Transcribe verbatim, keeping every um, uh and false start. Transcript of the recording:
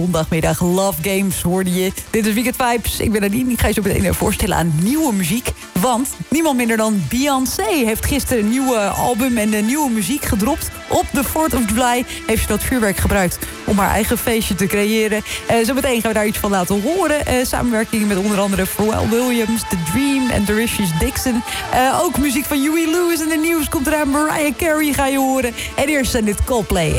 Zondagmiddag Love Games hoorde je. Dit is Weekend Vibes. Ik ben Nadine. Ik ga je zo meteen voorstellen aan nieuwe muziek. Want niemand minder dan Beyoncé heeft gisteren een nieuwe album en een nieuwe muziek gedropt. Op de fourth of July heeft ze dat vuurwerk gebruikt om haar eigen feestje te creëren. Uh, zometeen gaan we daar iets van laten horen. Uh, samenwerking met onder andere Pharrell Williams, The Dream en Tereshia Dixon. Uh, ook muziek van Huey Lewis en de nieuws komt eraan. Mariah Carey ga je horen. En eerst zijn dit Coldplay